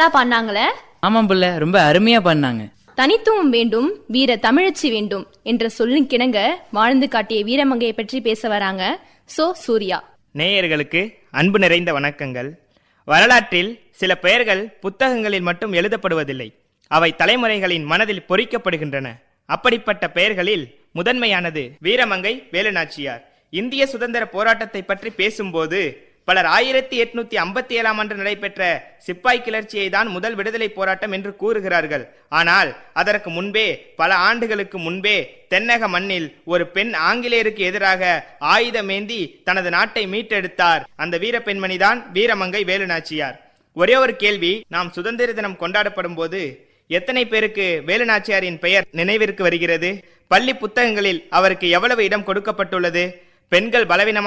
நல்லா பாடினாங்களே. ஆமாம் புள்ள, ரொம்ப அருமையா பாடினாங்க. தனித்துவம் வேண்டும், வீர தமிழச்சி வேண்டும் என்ற சொல்லுக்கிணங்க வாழ்ந்து காட்டிய வீரமங்கையை பற்றி பேச வராங்க சூர்யா. நேயர்களுக்கு அன்பு நிறைந்த வணக்கங்கள். வரலாற்றில் சில பெயர்கள் புத்தகங்களில் மட்டும் எழுதப்படுவதில்லை, அவை தலைமுறைகளின் மனதில் பொறிக்கப்படுகின்றன. அப்படிப்பட்ட பெயர்களில் முதன்மையானது வீரமங்கை வேலுநாச்சியார். இந்திய சுதந்திர போராட்டத்தை பற்றி பேசும்போது பலர் 1857 அன்று நடைபெற்ற சிப்பாய் கிளர்ச்சியை தான் முதல் விடுதலை போராட்டம் என்று கூறுகிறார்கள். ஆனால் அதற்கு முன்பே, பல ஆண்டுகளுக்கு முன்பே, தென்னக மண்ணில் ஒரு பெண் ஆங்கிலேயருக்கு எதிராக ஆயுதமேந்தி தனது நாட்டை மீட்டெடுத்தார். அந்த வீர பெண்மணிதான் வீரமங்கை வேலுநாச்சியார். ஒரே ஒரு கேள்வி, நாம் சுதந்திர தினம் கொண்டாடப்படும் போது எத்தனை பேருக்கு வேலுநாச்சியாரின் பெயர் நினைவிற்கு வருகிறது? பள்ளி புத்தகங்களில் அவருக்கு எவ்வளவு இடம் கொடுக்கப்பட்டுள்ளது? பெண்கள் பலவீனமாக